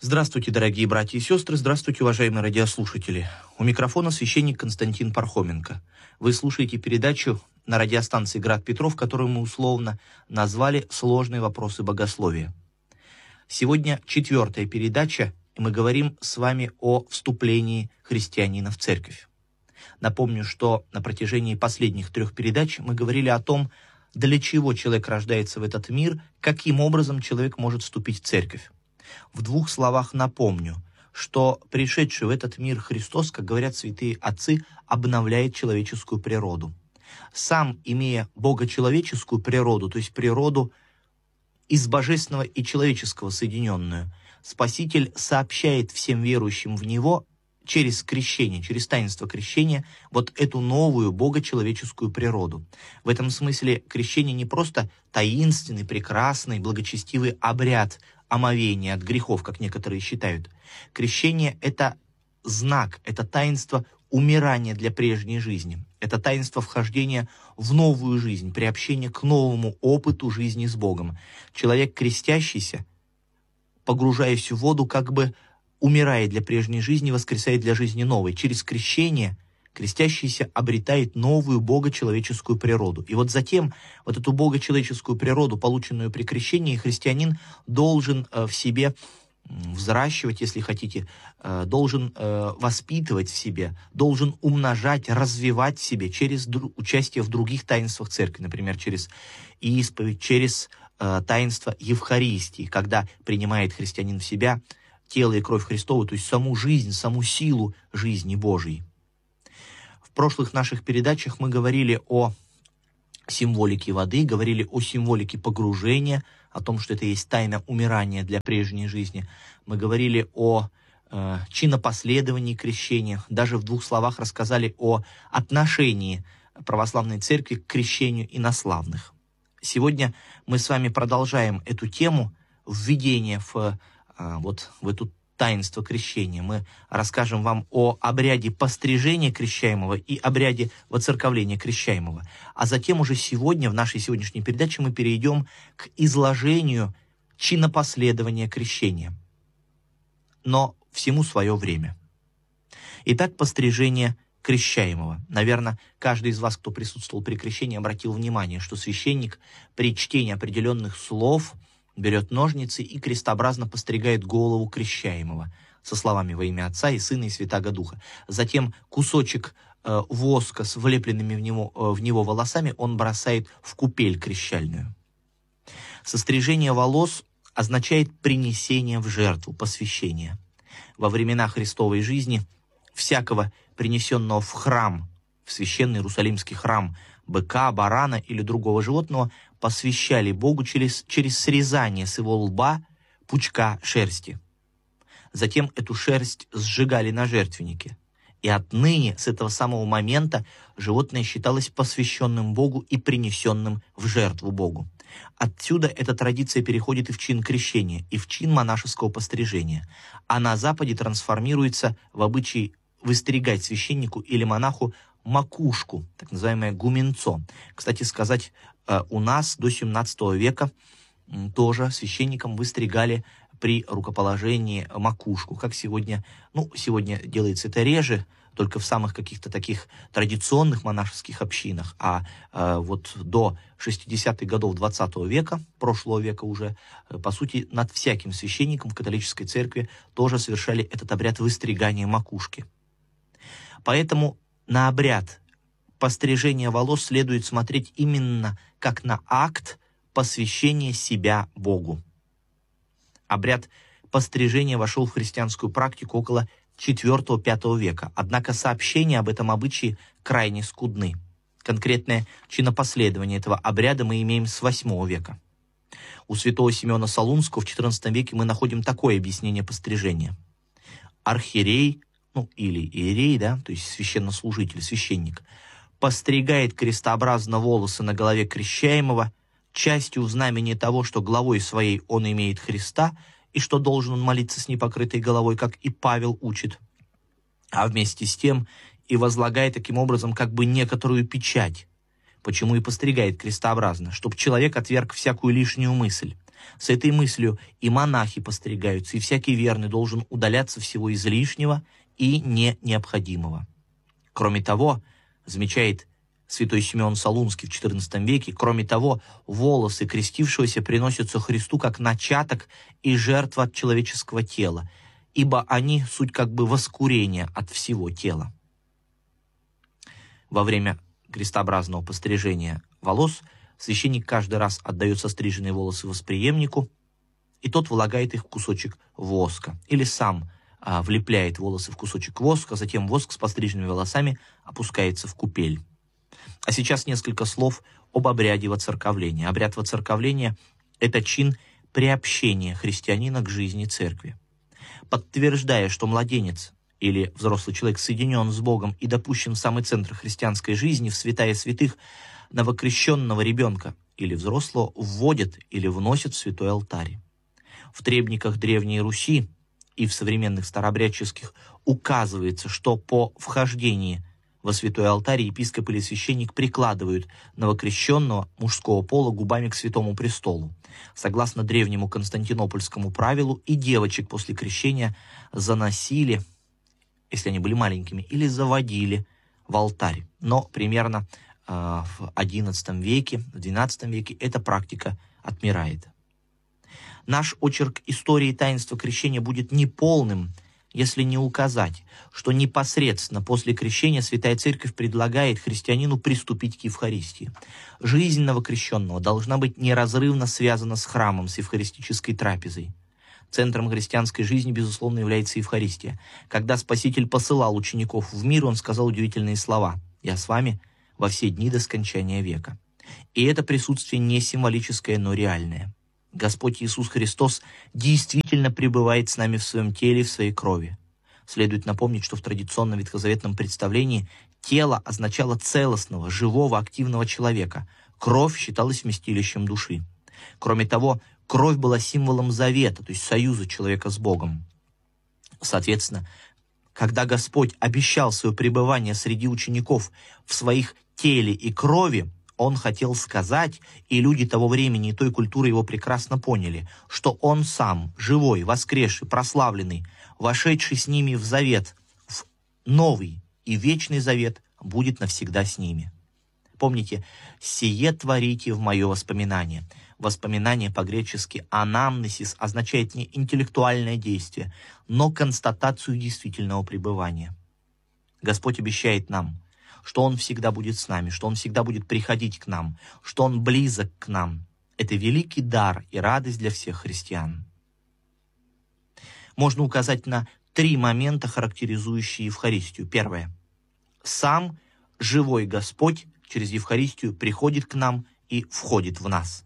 Здравствуйте, дорогие братья и сестры, здравствуйте, уважаемые радиослушатели. У микрофона священник Константин Пархоменко. Вы слушаете передачу на радиостанции «Град Петров», которую мы условно назвали «Сложные вопросы богословия». Сегодня 4-я передача, и мы говорим с вами о вступлении христианина в церковь. Напомню, что на протяжении последних 3 передач мы говорили о том, для чего человек рождается в этот мир, каким образом человек может вступить в церковь. В 2 словах напомню, что пришедший в этот мир Христос, как говорят святые отцы, обновляет человеческую природу. Сам, имея богочеловеческую природу, то есть природу из божественного и человеческого соединенную, Спаситель сообщает всем верующим в Него через крещение, через таинство крещения, вот эту новую богочеловеческую природу. В этом смысле крещение не просто таинственный, прекрасный, благочестивый обряд омовения от грехов, как некоторые считают. Крещение — это знак, это таинство умирания для прежней жизни. Это таинство вхождения в новую жизнь, приобщения к новому опыту жизни с Богом. Человек, крестящийся, погружаясь в воду, как бы умирает для прежней жизни, воскресает для жизни новой. Через крещение крестящийся обретает новую богочеловеческую природу. И вот затем вот эту богочеловеческую природу, полученную при крещении, христианин должен в себе взращивать, если хотите, должен воспитывать в себе, должен умножать, развивать в себе через участие в других таинствах церкви, например, через исповедь, через таинство Евхаристии, когда принимает христианин в себя тело и кровь Христову, то есть саму жизнь, саму силу жизни Божьей. В прошлых наших передачах мы говорили о символике воды, говорили о символике погружения, о том, что это есть тайна умирания для прежней жизни. Мы говорили о чинопоследовании крещения, даже в 2 словах рассказали о отношении православной церкви к крещению инославных. Сегодня мы с вами продолжаем эту тему введения в эту таинство крещения. Мы расскажем вам о обряде пострижения крещаемого и обряде воцерковления крещаемого. А затем уже сегодня, в нашей сегодняшней передаче, мы перейдем к изложению чинопоследования крещения. Но всему свое время. Итак, пострижение крещаемого. Наверное, каждый из вас, кто присутствовал при крещении, обратил внимание, что священник при чтении определенных слов берет ножницы и крестообразно постригает голову крещаемого со словами «Во имя Отца и Сына и Святаго Духа». Затем кусочек воска с влепленными в него волосами он бросает в купель крещальную. Сострижение волос означает принесение в жертву, посвящение. Во времена Христовой жизни всякого принесенного в храм, в священный Иерусалимский храм, быка, барана или другого животного посвящали Богу через срезание с его лба пучка шерсти. Затем эту шерсть сжигали на жертвеннике. И отныне, с этого самого момента, животное считалось посвященным Богу и принесенным в жертву Богу. Отсюда эта традиция переходит и в чин крещения, и в чин монашеского пострижения. А на Западе трансформируется в обычай выстригать священнику или монаху макушку, так называемое гуменцо. Кстати сказать, у нас до 17 века тоже священникам выстригали при рукоположении макушку, как сегодня. Сегодня делается это реже, только в самых каких-то таких традиционных монашеских общинах, а вот до 60-х годов 20 века, прошлого века уже, по сути, над всяким священником в католической церкви тоже совершали этот обряд выстригания макушки. Поэтому на обряд пострижения волос следует смотреть именно как на акт посвящения себя Богу. Обряд пострижения вошел в христианскую практику около IV-V века, однако сообщения об этом обычае крайне скудны. Конкретное чинопоследование этого обряда мы имеем с VIII века. У святого Симеона Солунского в XIV веке мы находим такое объяснение пострижения. Архиерей, или иерей, то есть священнослужитель, священник, постригает крестообразно волосы на голове крещаемого, частью в знамение того, что главой своей он имеет Христа, и что должен он молиться с непокрытой головой, как и Павел учит, а вместе с тем и возлагает таким образом как бы некоторую печать, почему и постригает крестообразно, чтобы человек отверг всякую лишнюю мысль. С этой мыслью и монахи постригаются, и всякий верный должен удаляться всего излишнего и не необходимого. Кроме того, замечает святой Симеон Солунский в XIV веке, кроме того, волосы крестившегося приносятся Христу как начаток и жертва от человеческого тела, ибо они суть как бы воскурение от всего тела. Во время крестообразного пострижения волос священник каждый раз отдает состриженные волосы восприемнику, и тот влагает их в кусочек воска, или сам влепляет волосы в кусочек воска, затем воск с постриженными волосами опускается в купель. А сейчас несколько слов об обряде воцерковления. Обряд воцерковления – это чин приобщения христианина к жизни церкви. Подтверждая, что младенец или взрослый человек соединен с Богом и допущен в самый центр христианской жизни, в святая святых, новокрещенного ребенка или взрослого вводят или вносят в святой алтарь. В требниках Древней Руси и в современных старообрядческих указывается, что по вхождении во святой алтарь епископ или священник прикладывают новокрещенного мужского пола губами к святому престолу. Согласно древнему константинопольскому правилу, и девочек после крещения заносили, если они были маленькими, или заводили в алтарь. Но примерно в XI веке, в XII веке эта практика отмирает. Наш очерк истории таинства крещения будет неполным, если не указать, что непосредственно после крещения Святая Церковь предлагает христианину приступить к Евхаристии. Жизнь новокрещенного должна быть неразрывно связана с храмом, с евхаристической трапезой. Центром христианской жизни, безусловно, является Евхаристия. Когда Спаситель посылал учеников в мир, Он сказал удивительные слова: «Я с вами во все дни до скончания века». И это присутствие не символическое, но реальное. Господь Иисус Христос действительно пребывает с нами в своем теле и в своей крови. Следует напомнить, что в традиционном ветхозаветном представлении тело означало целостного, живого, активного человека. Кровь считалась вместилищем души. Кроме того, кровь была символом завета, то есть союза человека с Богом. Соответственно, когда Господь обещал свое пребывание среди учеников в своих теле и крови, Он хотел сказать, и люди того времени и той культуры его прекрасно поняли, что Он сам, живой, воскресший, прославленный, вошедший с ними в завет, в новый и вечный завет, будет навсегда с ними. Помните, «сие творите в мое воспоминание». Воспоминание по-гречески «анамнесис» означает не интеллектуальное действие, но констатацию действительного пребывания. Господь обещает нам, что Он всегда будет с нами, что Он всегда будет приходить к нам, что Он близок к нам. Это великий дар и радость для всех христиан. Можно указать на 3 момента, характеризующие Евхаристию. Первое. Сам живой Господь через Евхаристию приходит к нам и входит в нас.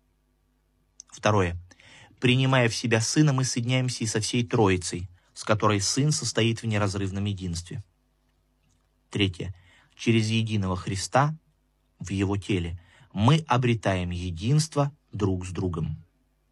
Второе. Принимая в себя Сына, мы соединяемся и со всей Троицей, с которой Сын состоит в неразрывном единстве. Третье. Через единого Христа в Его теле мы обретаем единство друг с другом.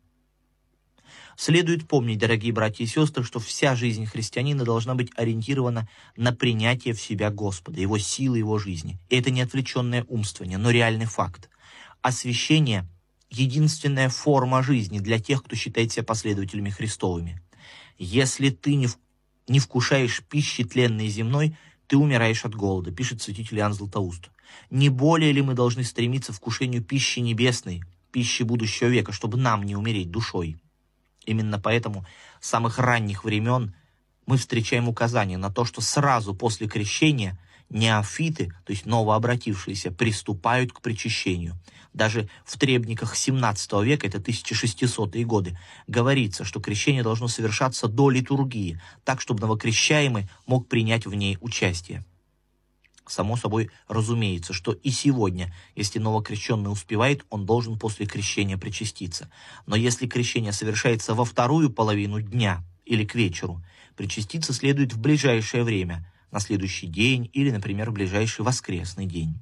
Следует помнить, дорогие братья и сестры, что вся жизнь христианина должна быть ориентирована на принятие в себя Господа, Его силы, Его жизни. И это не отвлеченное умствование, но реальный факт. Освящение — единственная форма жизни для тех, кто считает себя последователями Христовыми. Если ты не вкушаешь пищи тленной и земной, ты умираешь от голода, пишет святитель Иоанн Златоуст. Не более ли мы должны стремиться к вкушению пищи небесной, пищи будущего века, чтобы нам не умереть душой? Именно поэтому с самых ранних времен мы встречаем указание на то, что сразу после крещения неофиты, то есть новообратившиеся, приступают к причащению. Даже в требниках XVII века, это 1600-е годы, говорится, что крещение должно совершаться до литургии, так, чтобы новокрещаемый мог принять в ней участие. Само собой разумеется, что и сегодня, если новокрещенный успевает, он должен после крещения причаститься. Но если крещение совершается во вторую половину дня или к вечеру, причаститься следует в ближайшее время, на следующий день или, например, в ближайший воскресный день.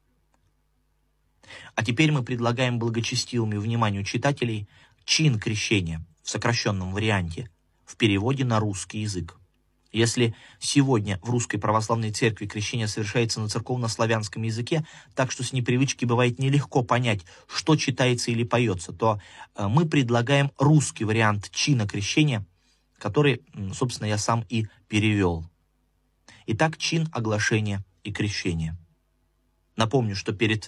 А теперь мы предлагаем благочестивому вниманию читателей чин крещения в сокращенном варианте, в переводе на русский язык. Если сегодня в Русской Православной Церкви крещение совершается на церковно-славянском языке, так что с непривычки бывает нелегко понять, что читается или поется, то мы предлагаем русский вариант чина крещения, который, собственно, я сам и перевел. Итак, чин оглашения и крещения. Напомню, что перед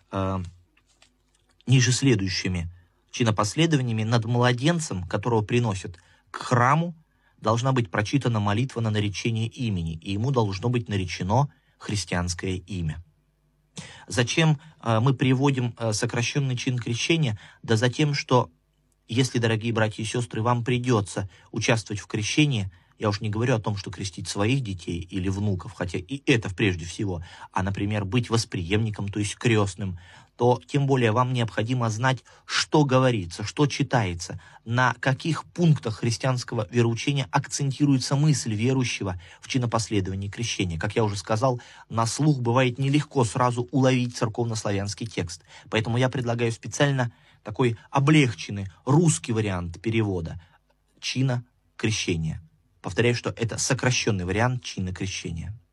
ниже следующими чинопоследованиями над младенцем, которого приносят к храму, должна быть прочитана молитва на наречение имени, и ему должно быть наречено христианское имя. Зачем мы приводим сокращенный чин крещения? Да за тем, что если, дорогие братья и сестры, вам придется участвовать в крещении, я уж не говорю о том, что крестить своих детей или внуков, хотя и это прежде всего, а, например, быть восприемником, то есть крестным, то тем более вам необходимо знать, что говорится, что читается, на каких пунктах христианского вероучения акцентируется мысль верующего в чинопоследовании крещения. Как я уже сказал, на слух бывает нелегко сразу уловить церковнославянский текст. Поэтому я предлагаю специально такой облегченный русский вариант перевода чина крещения. Повторяю, что это сокращенный вариант чина крещения.